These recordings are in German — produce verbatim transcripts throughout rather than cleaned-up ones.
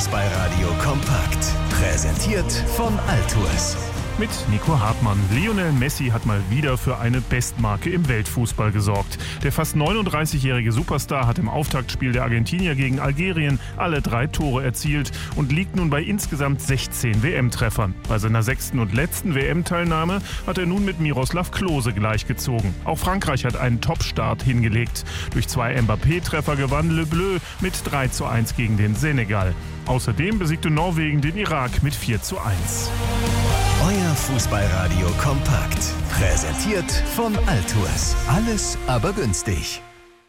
Fußballradio kompakt. Präsentiert von Altours. Mit Nico Hartmann. Lionel Messi hat mal wieder für eine Bestmarke im Weltfußball gesorgt. Der fast neununddreißigjährige Superstar hat im Auftaktspiel der Argentinier gegen Algerien alle drei Tore erzielt und liegt nun bei insgesamt sechzehn W M-Treffern. Bei seiner sechsten und letzten W M-Teilnahme hat er nun mit Miroslav Klose gleichgezogen. Auch Frankreich hat einen Top-Start hingelegt. Durch zwei Mbappé-Treffer gewann Le Bleu mit drei zu eins gegen den Senegal. Außerdem besiegte Norwegen den Irak mit vier zu eins. Euer Fußballradio kompakt. Präsentiert von Altours. Alles aber günstig.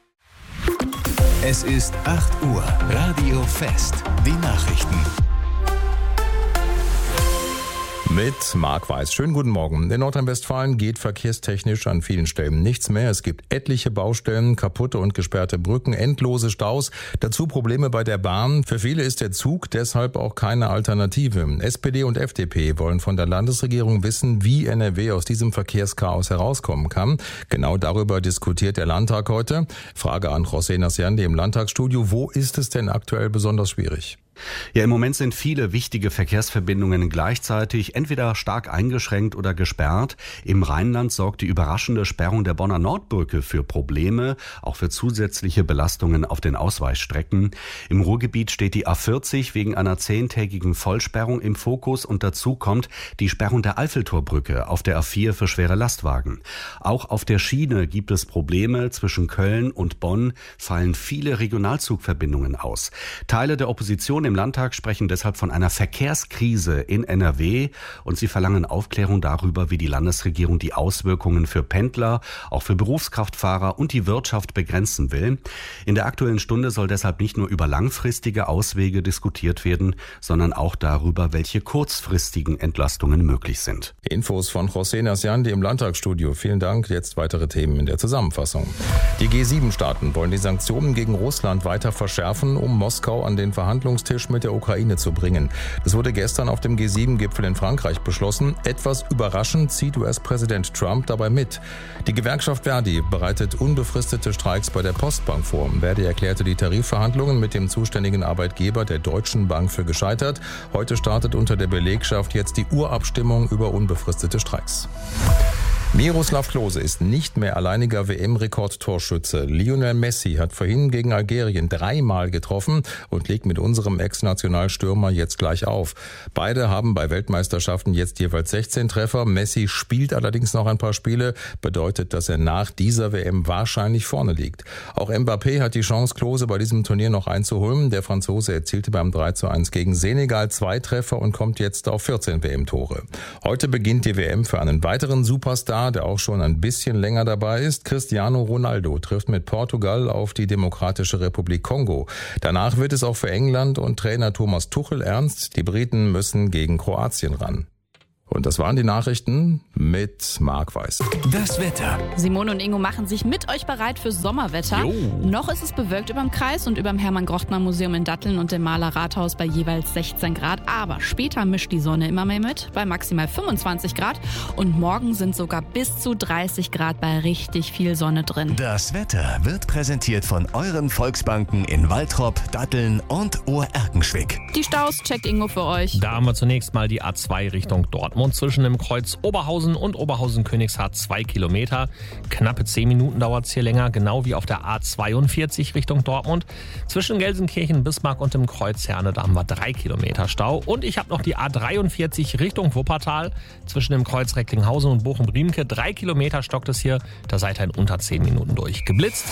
Es ist acht Uhr. Radio Fest. Die Nachrichten. Mit Marc Weiß. Schönen guten Morgen. In Nordrhein-Westfalen geht verkehrstechnisch an vielen Stellen nichts mehr. Es gibt etliche Baustellen, kaputte und gesperrte Brücken, endlose Staus, dazu Probleme bei der Bahn. Für viele ist der Zug deshalb auch keine Alternative. S P D und F D P wollen von der Landesregierung wissen, wie N R W aus diesem Verkehrschaos herauskommen kann. Genau darüber diskutiert der Landtag heute. Frage an José Naciandi im Landtagsstudio. Wo ist es denn aktuell besonders schwierig? Ja, im Moment sind viele wichtige Verkehrsverbindungen gleichzeitig entweder stark eingeschränkt oder gesperrt. Im Rheinland sorgt die überraschende Sperrung der Bonner Nordbrücke für Probleme, auch für zusätzliche Belastungen auf den Ausweichstrecken. Im Ruhrgebiet steht die A vierzig wegen einer zehntägigen Vollsperrung im Fokus und dazu kommt die Sperrung der Eiffeltorbrücke auf der A vier für schwere Lastwagen. Auch auf der Schiene gibt es Probleme. Zwischen Köln und Bonn fallen viele Regionalzugverbindungen aus. Teile der Opposition im Landtag sprechen deshalb von einer Verkehrskrise in N R W und sie verlangen Aufklärung darüber, wie die Landesregierung die Auswirkungen für Pendler, auch für Berufskraftfahrer und die Wirtschaft begrenzen will. In der Aktuellen Stunde soll deshalb nicht nur über langfristige Auswege diskutiert werden, sondern auch darüber, welche kurzfristigen Entlastungen möglich sind. Infos von José Naciandi im Landtagsstudio. Vielen Dank. Jetzt weitere Themen in der Zusammenfassung. Die G sieben Staaten wollen die Sanktionen gegen Russland weiter verschärfen, um Moskau an den Verhandlungstisch mit der Ukraine zu bringen. Das wurde gestern auf dem G sieben Gipfel in Frankreich beschlossen. Etwas überraschend zieht U S-Präsident Trump dabei mit. Die Gewerkschaft Verdi bereitet unbefristete Streiks bei der Postbank vor. Verdi erklärte die Tarifverhandlungen mit dem zuständigen Arbeitgeber der Deutschen Bank für gescheitert. Heute startet unter der Belegschaft jetzt die Urabstimmung über unbefristete Streiks. Miroslav Klose ist nicht mehr alleiniger W M-Rekordtorschütze. Lionel Messi hat vorhin gegen Algerien dreimal getroffen und legt mit unserem Ex-Nationalstürmer jetzt gleich auf. Beide haben bei Weltmeisterschaften jetzt jeweils sechzehn Treffer. Messi spielt allerdings noch ein paar Spiele, bedeutet, dass er nach dieser W M wahrscheinlich vorne liegt. Auch Mbappé hat die Chance, Klose bei diesem Turnier noch einzuholen. Der Franzose erzielte beim drei zu eins gegen Senegal zwei Treffer und kommt jetzt auf vierzehn W M-Tore. Heute beginnt die W M für einen weiteren Superstar, der auch schon ein bisschen länger dabei ist. Cristiano Ronaldo trifft mit Portugal auf die Demokratische Republik Kongo. Danach wird es auch für England und Trainer Thomas Tuchel ernst. Die Briten müssen gegen Kroatien ran. Und das waren die Nachrichten mit Marc Weiß. Das Wetter. Simone und Ingo machen sich mit euch bereit fürs Sommerwetter. Jo. Noch ist es bewölkt überm Kreis und überm Hermann-Grochtmann-Museum in Datteln und dem Maler Rathaus bei jeweils sechzehn Grad. Aber später mischt die Sonne immer mehr mit, bei maximal fünfundzwanzig Grad. Und morgen sind sogar bis zu dreißig Grad bei richtig viel Sonne drin. Das Wetter wird präsentiert von euren Volksbanken in Waltrop, Datteln und Ohr-Erkenschwick. Die Staus checkt Ingo für euch. Da haben wir zunächst mal die A zwei Richtung Dortmund. Zwischen dem Kreuz Oberhausen und Oberhausen-Königshardt zwei Kilometer. Knappe zehn Minuten dauert es hier länger, genau wie auf der A zweiundvierzig Richtung Dortmund. Zwischen Gelsenkirchen, Bismarck und dem Kreuz Herne, da haben wir drei Kilometer Stau. Und ich habe noch die A dreiundvierzig Richtung Wuppertal. Zwischen dem Kreuz Recklinghausen und Bochum-Riemke, drei Kilometer stockt es hier. Da seid ihr in unter zehn Minuten durch. Geblitzt.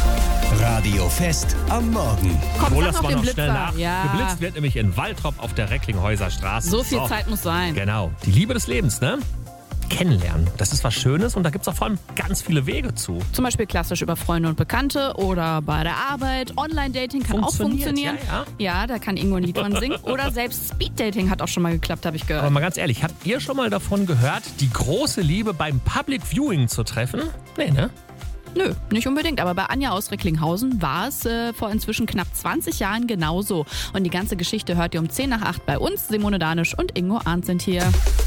Radio Fest am Morgen. Komm, Hol sag das noch mal den noch schnell Blitzer. nach. Ja. Geblitzt wird nämlich in Waltrop auf der Recklinghäuser Straße. So viel Zeit muss sein. Genau. Die Liebe des Lebens, ne? Kennenlernen. Das ist was Schönes und da gibt es auch vor allem ganz viele Wege zu. Zum Beispiel klassisch über Freunde und Bekannte oder bei der Arbeit. Online-Dating kann auch funktionieren. Ja, ja. Ja, da kann Ingo ein Lied von singen. Oder selbst Speed-Dating hat auch schon mal geklappt, habe ich gehört. Aber mal ganz ehrlich, habt ihr schon mal davon gehört, die große Liebe beim Public Viewing zu treffen? Nee, ne? Nö, nicht unbedingt. Aber bei Anja aus Recklinghausen war es äh, vor inzwischen knapp zwanzig Jahren genauso. Und die ganze Geschichte hört ihr um zehn nach acht bei uns. Simone Danisch und Ingo Arndt sind hier.